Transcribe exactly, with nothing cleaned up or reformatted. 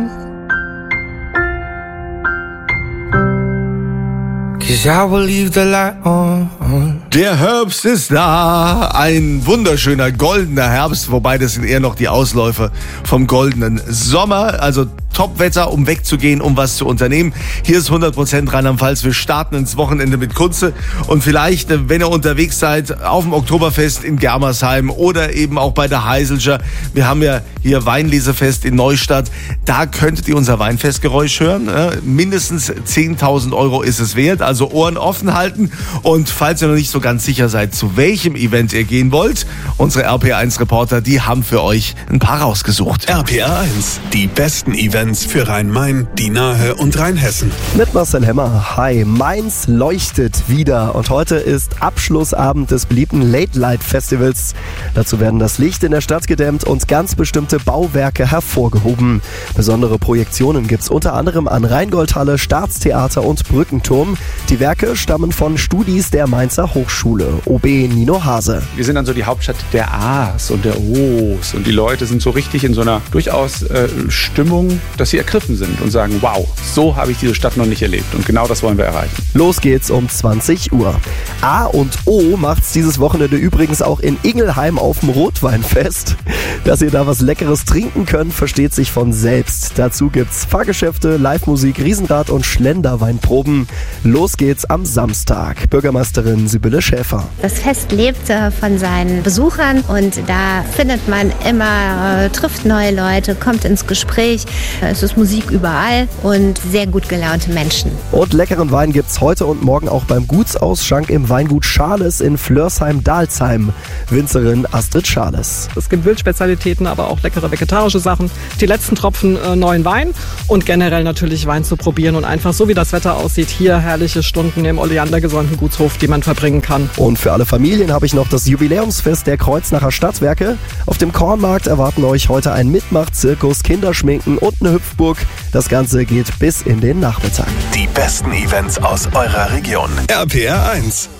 'Cause I will leave the light on. Der Herbst ist da. Ein wunderschöner goldener Herbst, wobei das sind eher noch die Ausläufer vom goldenen Sommer. Also Top-Wetter, um wegzugehen, um was zu unternehmen. Hier ist hundert Prozent Rheinland-Pfalz. Wir starten ins Wochenende mit Kunze. Und vielleicht, wenn ihr unterwegs seid, auf dem Oktoberfest in Germersheim oder eben auch bei der Heiselscher. Wir haben ja hier Weinlesefest in Neustadt. Da könntet ihr unser Weinfestgeräusch hören. Mindestens zehntausend Euro ist es wert. Also Ohren offen halten. Und falls ihr noch nicht so ganz sicher seid, zu welchem Event ihr gehen wollt, unsere R P R eins Reporter, die haben für euch ein paar rausgesucht. R P R eins, die besten Events für Rhein-Main, die Nahe und Rheinhessen. Mit Marcel Hemmer. Hi, Mainz leuchtet wieder und heute ist Abschlussabend des beliebten Late-Light-Festivals. Dazu werden das Licht in der Stadt gedämmt und ganz bestimmte Bauwerke hervorgehoben. Besondere Projektionen gibt's unter anderem an Rheingoldhalle, Staatstheater und Brückenturm. Die Werke stammen von Studis der Mainzer Hochschule. O B Nino Hase. Wir sind dann so die Hauptstadt der A's und der O's und die Leute sind so richtig in so einer durchaus äh, Stimmung, dass sie ergriffen sind und sagen, wow, so habe ich diese Stadt noch nicht erlebt. Und genau das wollen wir erreichen. Los geht's um zwanzig Uhr. A und O macht's dieses Wochenende übrigens auch in Ingelheim auf dem Rotweinfest. Dass ihr da was Leckeres trinken könnt, versteht sich von selbst. Dazu gibt's Fahrgeschäfte, Live-Musik, Riesenrad und Schlenderweinproben. Los geht's am Samstag. Bürgermeisterin Sibylle Schäfer. Das Fest lebt äh, von seinen Besuchern und da findet man immer, äh, trifft neue Leute, kommt ins Gespräch. Es ist Musik überall und sehr gut gelaunte Menschen. Und leckeren Wein gibt's heute und morgen auch beim Gutsausschank im Weingut Schales in Flörsheim-Dalsheim. Winzerin Astrid Schales. Es gibt Wildspezialitäten, aber auch leckere vegetarische Sachen. Die letzten Tropfen äh, neuen Wein und generell natürlich Wein zu probieren und einfach so wie das Wetter aussieht, hier herrliche Stunden im oleandergesäumten Gutshof, die man verbringen kann. Und für alle Familien habe ich noch das Jubiläumsfest der Kreuznacher Stadtwerke. Auf dem Kornmarkt erwarten euch heute ein Mitmachzirkus, Kinderschminken und eine Hüpfburg. Das Ganze geht bis in den Nachmittag. Die besten Events aus eurer Region. R P R eins.